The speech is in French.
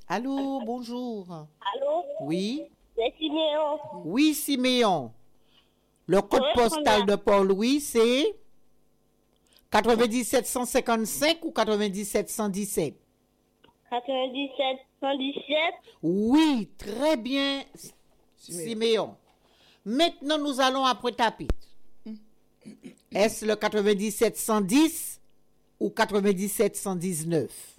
Allô, bonjour. Allô? Oui. C'est Siméon. Oui, Siméon. Le code postal de Port-Louis, c'est 9755 ou 97117? 97 117. Oui, très bien, Siméon. Maintenant, nous allons après tapis. Est-ce le 9710 ou 9719?